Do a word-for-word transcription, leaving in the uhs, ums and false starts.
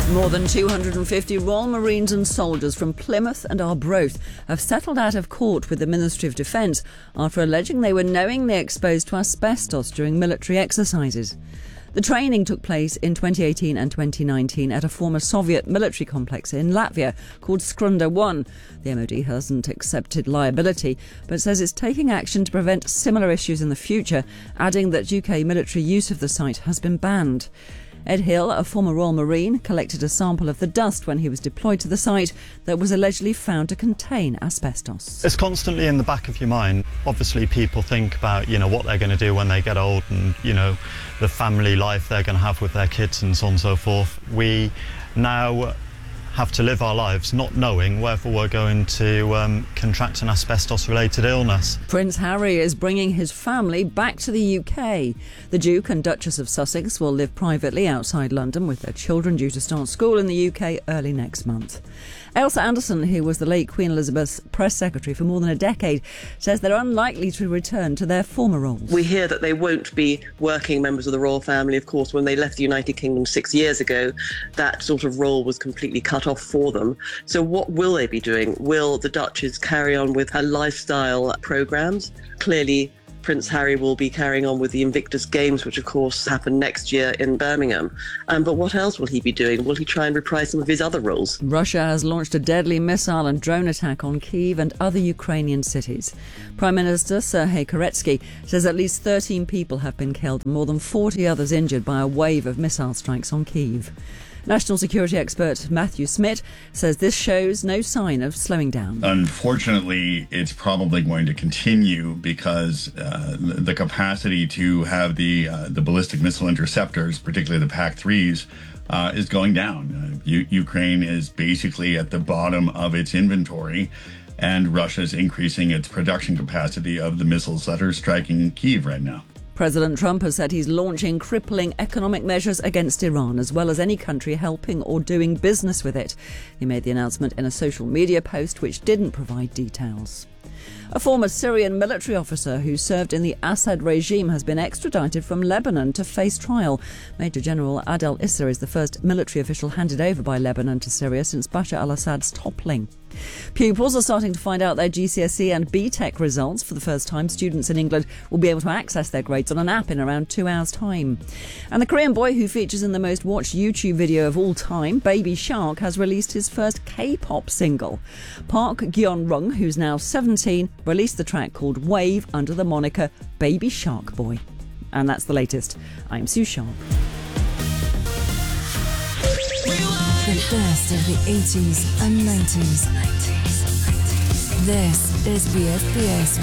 More than two hundred fifty Royal Marines and soldiers from Plymouth and Arbroath have settled out of court with the Ministry of Defence after alleging they were knowingly exposed to asbestos during military exercises. The training took place in twenty eighteen and twenty nineteen at a former Soviet military complex in Latvia called Skrunda one. The M O D hasn't accepted liability, but says it's taking action to prevent similar issues in the future, adding that U K military use of the site has been banned. Ed Hill, a former Royal Marine, collected a sample of the dust when he was deployed to the site that was allegedly found to contain asbestos. It's constantly in the back of your mind. Obviously, people think about, you know, what they're going to do when they get old and, you know, the family life they're going to have with their kids and so on and so forth. We now have to live our lives not knowing whether we're going to um, contract an asbestos-related illness. Prince Harry is bringing his family back to the U K. The Duke and Duchess of Sussex will live privately outside London with their children due to start school in the U K early next month. Ailsa Anderson, who was the late Queen Elizabeth's press secretary for more than a decade, says they're unlikely to return to their former roles. We hear that they won't be working members of the royal family. Of course, when they left the United Kingdom six years ago, that sort of role was completely cut off for them. So what will they be doing? Will the Duchess carry on with her lifestyle programmes? Clearly, Prince Harry will be carrying on with the Invictus Games, which of course happen next year in Birmingham. Um, but what else will he be doing? Will he try and reprise some of his other roles? Russia has launched a deadly missile and drone attack on Kyiv and other Ukrainian cities. Prime Minister Serhii Koretsky says at least thirteen people have been killed, more than forty others injured by a wave of missile strikes on Kyiv. National security expert Matthew Smith says this shows no sign of slowing down. Unfortunately, it's probably going to continue because uh, the capacity to have the uh, the ballistic missile interceptors, particularly the P A C threes, uh, is going down. Uh, U- Ukraine is basically at the bottom of its inventory, and Russia is increasing its production capacity of the missiles that are striking Kyiv right now. President Trump has said he's launching crippling economic measures against Iran, as well as any country helping or doing business with it. He made the announcement in a social media post which didn't provide details. A former Syrian military officer who served in the Assad regime has been extradited from Lebanon to face trial. Major General Adel Issa is the first military official handed over by Lebanon to Syria since Bashar al-Assad's toppling. Pupils are starting to find out their G C S E and B TEC results. For the first time, students in England will be able to access their grades on an app in around two hours' time. And the Korean boy who features in the most watched YouTube video of all time, Baby Shark, has released his first K-pop single. Park Gyeon-rung, who's now seventeen, released the track called Wave under the moniker Baby Shark Boy. And that's the latest. I'm Sue Sharp. The best of the eighties and nineties. This is B F B S